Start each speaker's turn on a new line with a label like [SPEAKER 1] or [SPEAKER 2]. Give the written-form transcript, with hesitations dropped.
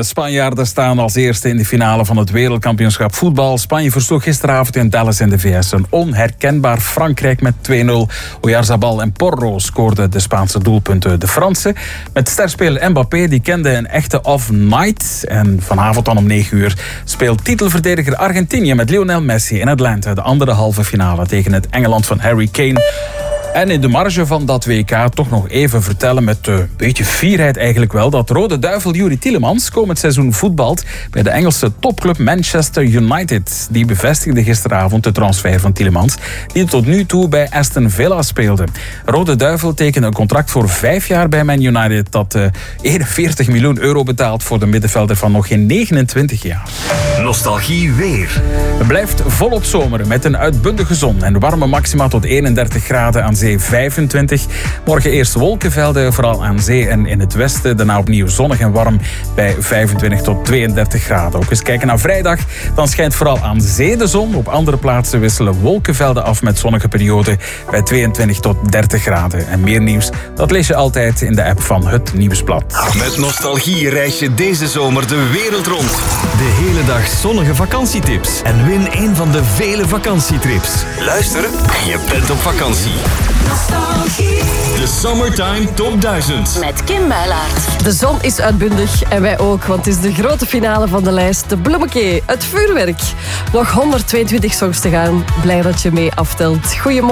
[SPEAKER 1] Spanjaarden staan als eerste in de finale van het wereldkampioenschap voetbal. Spanje versloeg gisteravond in Dallas in de VS een onherkenbaar Frankrijk met 2-0. Oyarzabal en Porro scoorden de Spaanse doelpunten. De Fransen met sterspeler Mbappé, die kende een echte off-night. En vanavond dan om 9 uur speelt titelverdediger Argentinië met Lionel Messi in Atlanta. De andere halve finale tegen het Engeland van Harry Kane. En in de marge van dat WK toch nog even vertellen met een beetje fierheid eigenlijk wel, dat Rode Duivel Youri Tielemans komend seizoen voetbalt bij de Engelse topclub Manchester United. Die bevestigde gisteravond de transfer van Tielemans, die tot nu toe bij Aston Villa speelde. Rode Duivel tekende een contract voor 5 jaar bij Man United dat 41 miljoen euro betaalt voor de middenvelder van nog geen 29 jaar.
[SPEAKER 2] Nostalgie weer.
[SPEAKER 1] Het blijft volop zomeren met een uitbundige zon en warme maxima tot 31 graden aan zee 25. Morgen eerst wolkenvelden, vooral aan zee en in het westen. Daarna opnieuw zonnig en warm bij 25 tot 32 graden. Ook eens kijken naar vrijdag. Dan schijnt vooral aan zee de zon. Op andere plaatsen wisselen wolkenvelden af met zonnige perioden bij 22 tot 30 graden. En meer nieuws, dat lees je altijd in de app van Het Nieuwsblad.
[SPEAKER 2] Met Nostalgie reis je deze zomer de wereld rond. De hele dag zonnige vakantietips. En win een van de vele vakantietrips. Luister en je bent op vakantie. Nostalgie. De Summertime Top 1000.
[SPEAKER 3] Met Kim Muilaert.
[SPEAKER 4] De zon is uitbundig en wij ook, want het is de grote finale van de lijst. De bloemetje, het vuurwerk. Nog 122 songs te gaan. Blij dat je mee aftelt. Goedemorgen.